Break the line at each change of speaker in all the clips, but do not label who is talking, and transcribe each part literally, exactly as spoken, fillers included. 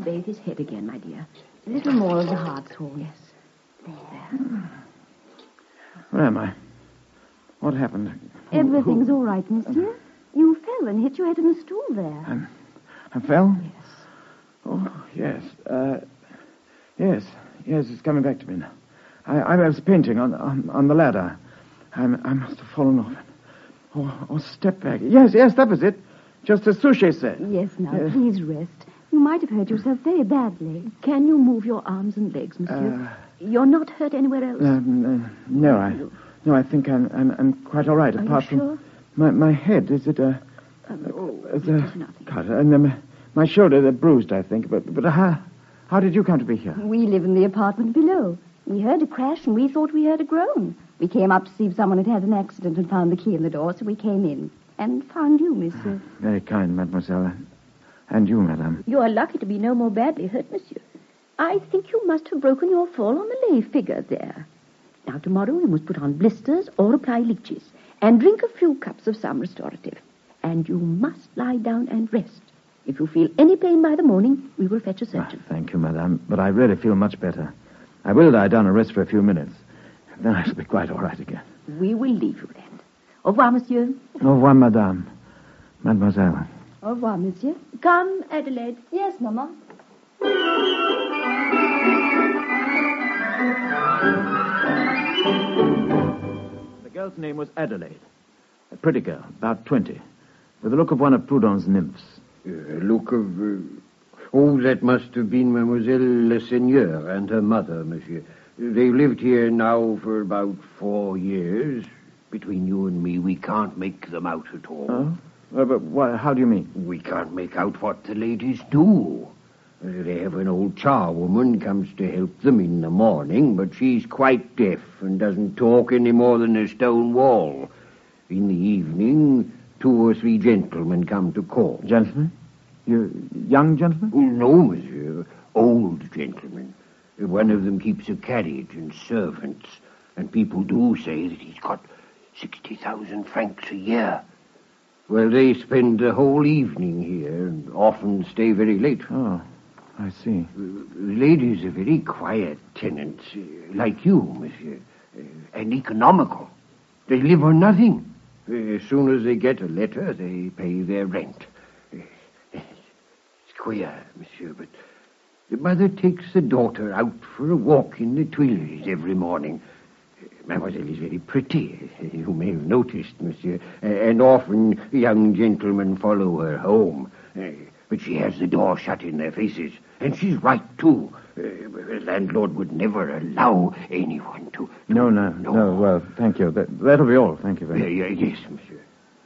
bathe his head again, my dear. A little more of the hartshorn. Yes. There.
Where am I? What happened?
Everything's all right, monsieur. You fell and hit your head in the stool there.
I'm, I fell?
Yes.
Oh, yes. Uh, yes. Yes, it's coming back to me now. I, I was painting on, on, on the ladder. I, I must have fallen off. Oh, oh, step back. Yes, yes, that was it. Just as Suchet said.
Yes, now, yes. Please rest. You might have hurt yourself very badly.
Can you move your arms and legs, monsieur? Uh, You're not hurt anywhere else?
Uh, no, no, I, no, I think I'm, I'm, I'm quite all right.
Are
apart
you sure?
from my, my head. Is it a?
Um, oh,
is
it
a,
is nothing.
God, and um, my shoulder, they're bruised, I think. But, but how, how did you come to be here?
We live in the apartment below. We heard a crash and we thought we heard a groan. We came up to see if someone had had an accident and found the key in the door, so we came in and found you, monsieur.
Very kind, mademoiselle. And you, madame.
You are lucky to be no more badly hurt, monsieur. I think you must have broken your fall on the lay figure there. Now, tomorrow you must put on blisters or apply leeches and drink a few cups of some restorative. And you must lie down and rest. If you feel any pain by the morning, we will fetch a surgeon.
Ah, thank you, madame, but I really feel much better. I will lie down and rest for a few minutes. Then I shall be quite all right again.
We will leave you then. Au revoir, monsieur.
Au revoir, madame. Mademoiselle.
Au revoir, monsieur.
Come, Adelaide.
Yes, Mama.
The girl's name was Adelaide. A pretty girl, about twenty, with the look of one of Proudhon's nymphs.
A uh, look of... Uh, oh, that must have been Mademoiselle Le Seigneur and her mother, monsieur. They've lived here now for about four years. Between you and me, we can't make them out at all.
Oh? Uh, but why, how do you mean?
We can't make out what the ladies do. Uh, they have an old charwoman comes to help them in the morning, but she's quite deaf and doesn't talk any more than a stone wall. In the evening, two or three gentlemen come to call.
Gentlemen? You young gentlemen?
No, monsieur. Old gentlemen. One of them keeps a carriage and servants, and people do say that he's got sixty thousand francs a year. Well, they spend the whole evening here and often stay very late.
Oh, I see.
The ladies are very quiet tenants, uh, like you, monsieur, uh, and economical. They live on nothing. Uh, as soon as they get a letter, they pay their rent. Uh, it's queer, monsieur, but the mother takes the daughter out for a walk in the Tuileries every morning. Mademoiselle is very pretty, you may have noticed, monsieur, and often young gentlemen follow her home. But she has the door shut in their faces, and she's right, too. The landlord would never allow anyone to... to
no, no, no, no, well, thank you. That, that'll be all. Thank you very much.
Uh, yes, monsieur.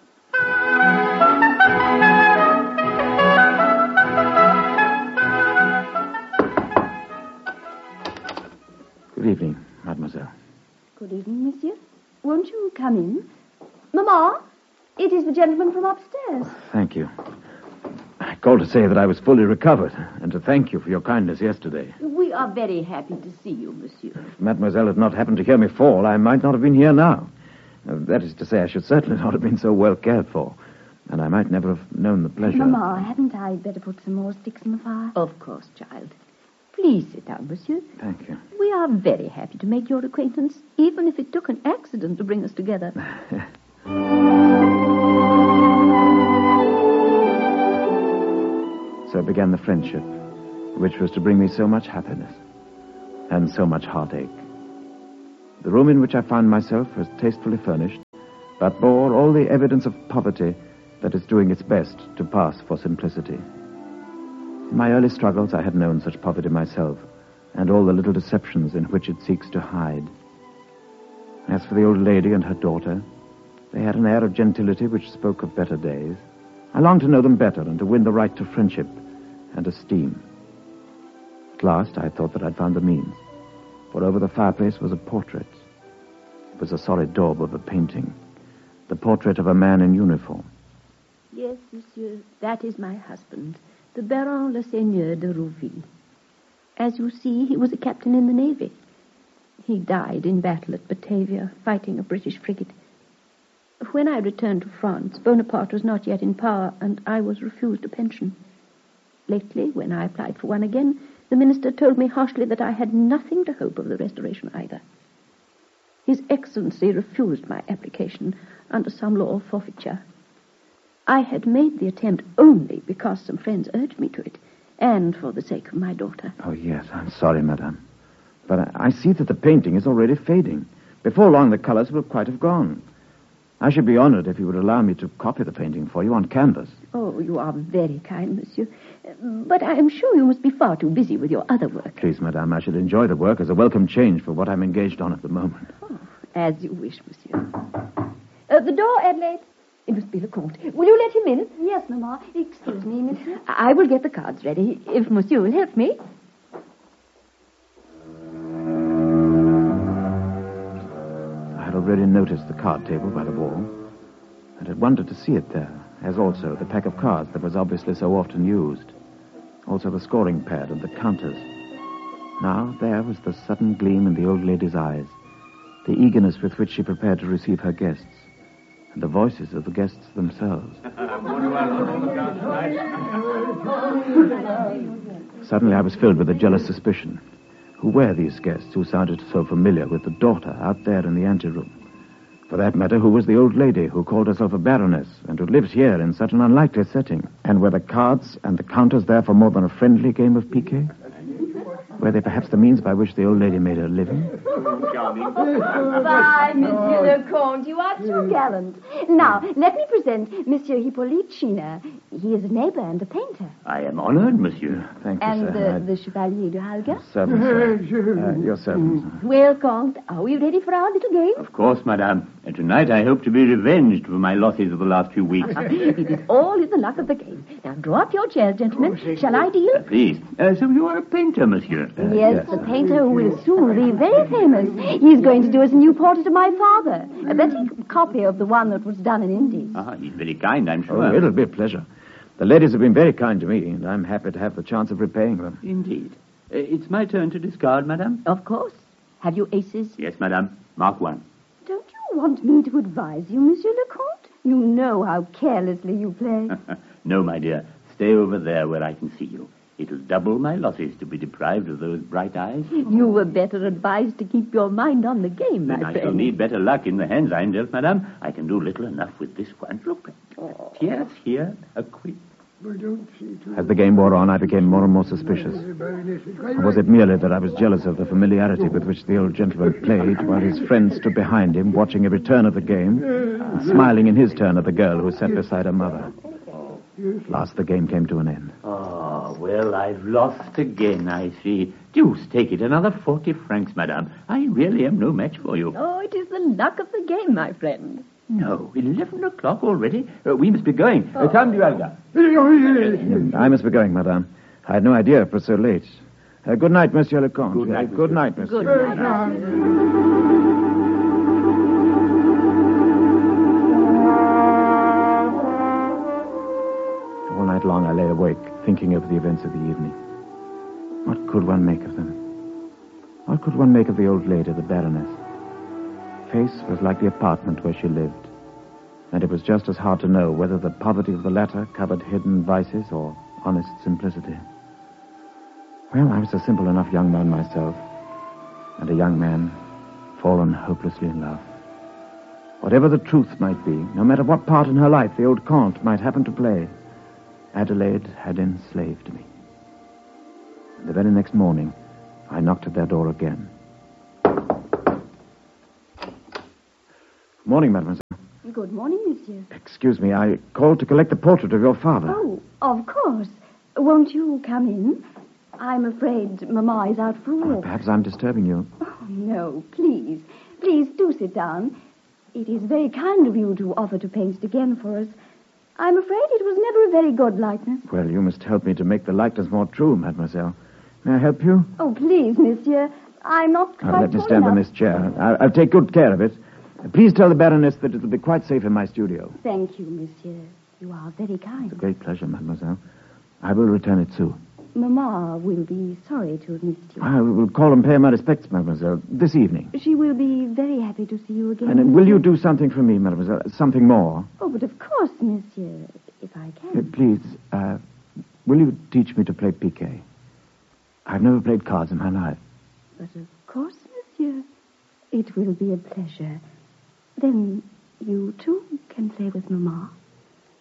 Good evening, mademoiselle.
Good evening, monsieur. Won't you come in? Mamma, it is the gentleman from upstairs.
Thank you. I called to say that I was fully recovered and to thank you for your kindness yesterday.
We are very happy to see you, monsieur.
If mademoiselle had not happened to hear me fall, I might not have been here now. Uh, that is to say, I should certainly not have been so well cared for. And I might never have known the pleasure.
Mamma, hadn't I better put some more sticks in the fire?
Of course, child. Please sit down, monsieur.
Thank you.
We are very happy to make your acquaintance, even if it took an accident to bring us together.
So began the friendship, which was to bring me so much happiness and so much heartache. The room in which I found myself was tastefully furnished, but bore all the evidence of poverty that is doing its best to pass for simplicity. In my early struggles, I had known such poverty myself, and all the little deceptions in which it seeks to hide. As for the old lady and her daughter, they had an air of gentility which spoke of better days. I longed to know them better and to win the right to friendship and esteem. At last, I thought that I'd found the means, for over the fireplace was a portrait. It was a solid daub of a painting, the portrait of a man in uniform.
Yes, monsieur, that is my husband, the Baron Le Seigneur de Rouville. As you see, he was a captain in the Navy. He died in battle at Batavia, fighting a British frigate. When I returned to France, Bonaparte was not yet in power, and I was refused a pension. Lately, when I applied for one again, the minister told me harshly that I had nothing to hope of the restoration either. His Excellency refused my application under some law of forfeiture. I had made the attempt only because some friends urged me to it, and for the sake of my daughter.
Oh, yes, I'm sorry, madame. But I, I see that the painting is already fading. Before long, the colors will quite have gone. I should be honored if you would allow me to copy the painting for you on canvas.
Oh, you are very kind, monsieur. But I am sure you must be far too busy with your other work.
Please, madame, I should enjoy the work as a welcome change for what I'm engaged on at the moment.
Oh, as you wish, monsieur. Uh, the door, Adelaide. It must be the Comte. Will you let him in?
Yes, Mamma. Excuse me, monsieur.
I will get the cards ready, if monsieur will help me.
I had already noticed the card table by the wall, and had wondered to see it there, as also the pack of cards that was obviously so often used. Also the scoring pad and the counters. Now there was the sudden gleam in the old lady's eyes, the eagerness with which she prepared to receive her guests, and the voices of the guests themselves. Suddenly I was filled with a jealous suspicion. Who were these guests who sounded so familiar with the daughter out there in the anteroom? For that matter, who was the old lady who called herself a baroness and who lives here in such an unlikely setting? And were the cards and the counters there for more than a friendly game of piquet? Were they perhaps the means by which the old lady made her living?
Why, Monsieur le Comte, you are too gallant. Now, let me present Monsieur Hippolyte China. He is a neighbor and a painter.
I am honored, monsieur.
Thank you,
And
sir.
uh, the Chevalier de Halga.
Servant, sir. Uh, your servant.
Well, Comte, are we ready for our little game?
Of course, madame. And tonight I hope to be revenged for my losses of the last few weeks.
It is all in the luck of the game. Now, draw up your chairs, gentlemen. Shall I deal?
Uh, please. Uh, so you are a painter, monsieur.
Uh,
Yes,
yes.
a painter who will soon be very famous. He's going to do us a new portrait of my father. A better copy of the one that was done in Indies.
Ah, he's very kind, I'm sure.
Oh, it'll be a pleasure. The ladies have been very kind to me, and I'm happy to have the chance of repaying them.
Indeed. Uh, it's my turn to discard, madame?
Of course. Have you aces?
Yes, madame. Mark one.
Don't you want me to advise you, Monsieur le Comte? You know how carelessly you play.
No, my dear. Stay over there where I can see you. It'll double my losses to be deprived of those bright eyes.
You were better advised to keep your mind on the game, my
Then I
friend.
shall need better luck in the hands I'm dealt, madame. I can do little enough with this one. Look.
Oh.
Yes, here, a quick.
As the game wore on, I became more and more suspicious. Or was it merely that I was jealous of the familiarity with which the old gentleman played, while his friend stood behind him, watching every turn of the game, and smiling in his turn at the girl who sat beside her mother? At last the game came to an end.
Oh, well, I've lost again, I see. Deuce, take it. Another forty francs, madame. I really am no match for you.
Oh, it is the luck of the game, my friend.
No, eleven o'clock already? Uh, we must be going. Uh, come, Dualga.
I must be going, madame. I had no idea it was so late. Uh, good night, Monsieur le Comte.
Good night,
Uh, good
monsieur.
night, Monsieur.
Good night.
All night long I lay awake, thinking of the events of the evening. What could one make of them? What could one make of the old lady, the Baroness? Face was like the apartment where she lived, and it was just as hard to know whether the poverty of the latter covered hidden vices or honest simplicity. Well, I was a simple enough young man myself, and a young man fallen hopelessly in love. Whatever the truth might be, no matter what part in her life the old Comte might happen to play, Adelaide had enslaved me. The very next morning, I knocked at their door again. Morning, mademoiselle.
Good morning, Monsieur.
Excuse me, I called to collect the portrait of your father.
Oh, of course. Won't you come in? I'm afraid Mamma is out for a walk.
Perhaps I'm disturbing you.
Oh, no, please. Please do sit down. It is very kind of you to offer to paint it again for us. I'm afraid it was never a very good likeness.
Well, you must help me to make the likeness more true, mademoiselle. May I help you?
Oh, please, Monsieur. I'm not
Uh,
quite
let me
tall
stand on
enough.
this chair. I'll, I'll take good care of it. Please tell the Baroness that it'll be quite safe in my studio.
Thank you, Monsieur. You are very kind.
It's a great pleasure, mademoiselle. I will return it soon.
Mamma will be sorry to have missed you.
I will call and pay my respects, mademoiselle, this evening.
She will be very happy to see you again.
And uh, will you do something for me, mademoiselle? Something more?
Oh, but of course, Monsieur, if I
Uh,
can.
please, uh, will you teach me to play piquet? I've never played cards in my life.
But of course, monsieur. It will be a pleasure. Then you, too, can play with Mamma.